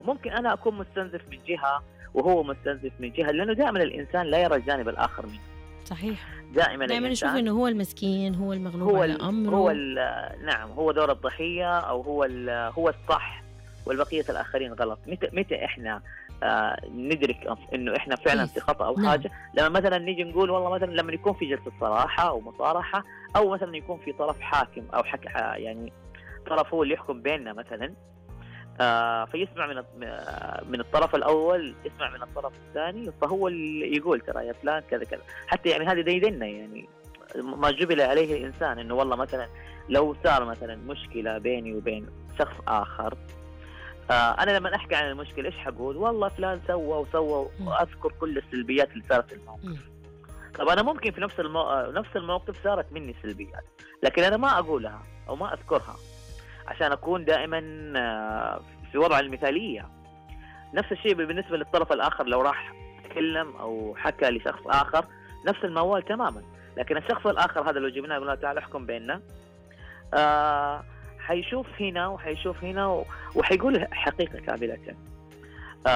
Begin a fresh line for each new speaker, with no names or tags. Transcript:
ممكن انا اكون مستنزف من جهه وهو مستنزف من جهه، لانه دائما الانسان لا يرى الجانب الاخر منه.
صحيح.
دائما
دايمًا نشوف
الانسان
إنه هو المسكين، هو المغلوب على
هو
أمره.
نعم، هو دور الضحيه، او هو الصح والبقيه الاخرين غلط. متى احنا ندرك انه احنا فعلا في
كيف؟
خطا او
نعم.
حاجه؟ لما مثلا نيجي نقول والله مثلا لما يكون في جلسه صراحه او مصارحه، او مثلا يكون في طرف حاكم او يعني طرف هو اللي يحكم بيننا مثلا، فيسمع من الطرف الاول، يسمع من الطرف الثاني، فهو اللي يقول ترى يا فلان كذا كذا. حتى يعني هذه ديدنا يعني ما جبل عليه الانسان، انه والله مثلا لو صار مثلا مشكله بيني وبين شخص اخر، انا لما احكي عن المشكله ايش حقول؟ والله فلان سوى وسوى،
إمم.
واذكر كل السلبيات اللي صارت في الموقف.
إمم.
طب انا ممكن في نفس الموقف صارت مني سلبيات، لكن انا ما اقولها او ما اذكرها عشان اكون دائما في وضع المثاليه. نفس الشيء بالنسبه للطرف الاخر، لو راح تكلم او حكى لشخص اخر نفس الموال تماما، لكن الشخص الاخر هذا لو جبناه قلنا تعال احكم بيننا، حيشوف هنا وحيشوف هنا وحيقول حقيقه كامله.